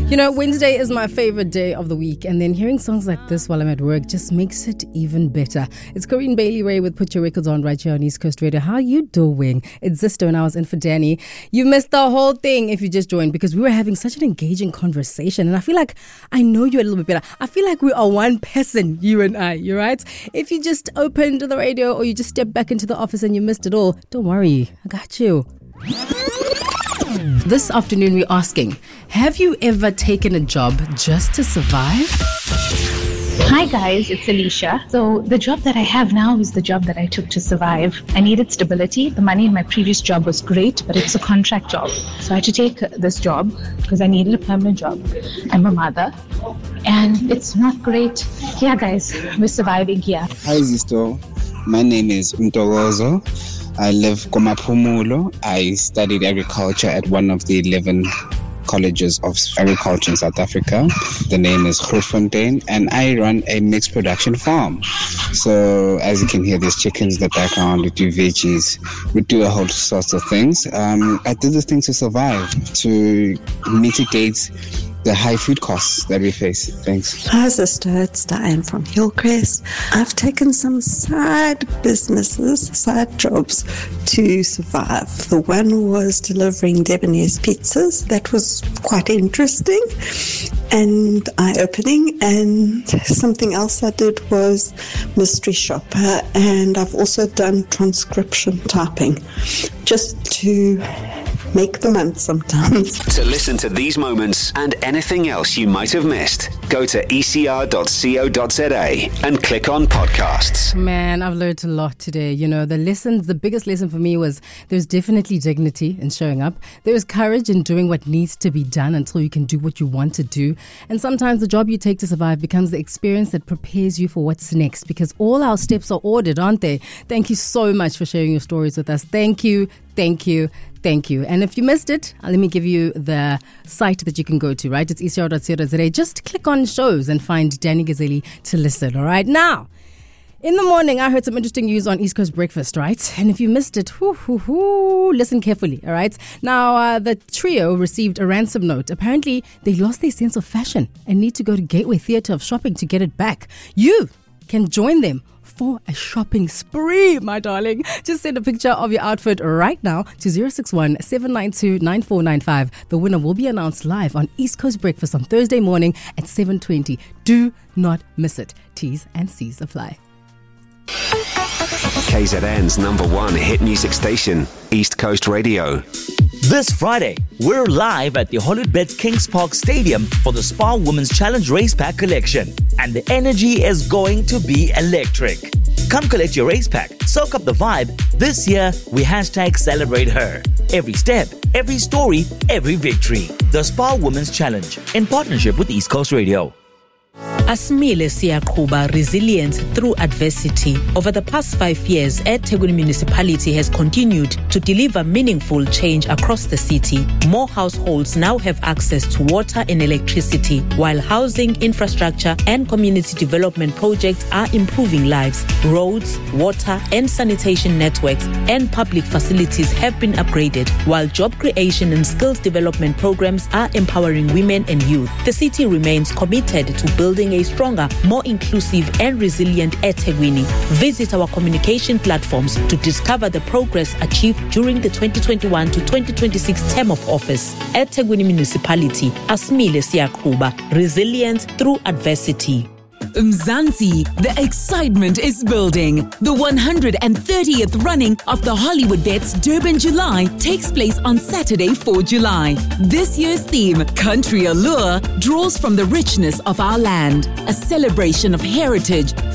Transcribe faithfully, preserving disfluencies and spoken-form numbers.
You know, Wednesday is my favorite day of the week, and then hearing songs like this while I'm at work just makes it even better. It's Corinne Bailey Ray with Put Your Records On right here on East Coast Radio. How are you doing? It's Zisto and I was in for Danny. You missed the whole thing if you just joined, because we were having such an engaging conversation, and I feel like I know you a little bit better. I feel like we are one person, you and I, you right? If you just opened the radio or you just stepped back into the office and you missed it all, don't worry, I got you. This afternoon we're asking, have you ever taken a job just to survive? Hi guys, it's Alicia. So the job that I have now is the job that I took to survive. I needed stability. The money in my previous job was great, but it's a contract job. So I had to take this job because I needed a permanent job. I'm a mother and it's not great. Yeah guys, we're surviving here. Hi Zisto, my name is Mtogozo. I live Komapumulo. I studied agriculture at one of the eleven colleges of agriculture in South Africa. The name is Grootfontein, and I run a mixed production farm. So as you can hear, there's chickens in the background, we do veggies, we do a whole sorts of things. Um, I did this thing to survive, to mitigate the high food costs that we face. Thanks. Hi sister, it's Diane from Hillcrest. I've taken some side businesses, side jobs to survive. The one was delivering Debonairs pizzas. That was quite interesting and eye-opening. And something else I did was mystery shopper, and I've also done transcription typing just to make the month sometimes. To listen to these moments and anything else you might have missed, go to e c r dot co dot z a and click on podcasts. Man, I've learned a lot today. You know, the lessons, the biggest lesson for me was there's definitely dignity in showing up. There's courage in doing what needs to be done until you can do what you want to do. And sometimes the job you take to survive becomes the experience that prepares you for what's next, because all our steps are ordered, aren't they? Thank you so much for sharing your stories with us. Thank you. Thank you. Thank you. And if you missed it, let me give you the site that you can go to, right? It's e c r dot co dot z a. Just click on shows and find Danny Gazeli to listen, all right? Now, in the morning, I heard some interesting news on East Coast Breakfast, right? And if you missed it, whoo, whoo, whoo, listen carefully, all right? Now, uh, the trio received a ransom note. Apparently, they lost their sense of fashion and need to go to Gateway Theatre of Shopping to get it back. You can join them for a shopping spree, my darling. Just send a picture of your outfit right now to zero six one, seven nine two, nine four nine five. The winner will be announced live on East Coast Breakfast on Thursday morning at seven twenty. Do not miss it. T's and C's apply. K Z N's number one hit music station, East Coast Radio. This Friday, we're live at the Hollywoodbets Kings Park Stadium for the Spa Women's Challenge Race Pack Collection. And the energy is going to be electric. Come collect your race pack, soak up the vibe. This year, we hashtag celebrate her. Every step, every story, every victory. The Spa Women's Challenge, in partnership with East Coast Radio. Asmile Siyaqhuba, resilience through adversity. Over the past five years, eThekwini Municipality has continued to deliver meaningful change across the city. More households now have access to water and electricity, while housing, infrastructure, and community development projects are improving lives. Roads, water, and sanitation networks and public facilities have been upgraded, while job creation and skills development programs are empowering women and youth. The city remains committed to building a stronger, more inclusive and resilient eThekwini. Visit our communication platforms to discover the progress achieved during the twenty twenty-one to twenty twenty-six term of office. eThekwini Municipality, Asmile Siyaqhuba, resilience through adversity. Mzansi, the excitement is building. The one hundred thirtieth running of the Hollywoodbets Durban July takes place on Saturday, the fourth of July. This year's theme, Country Allure, draws from the richness of our land, a celebration of heritage,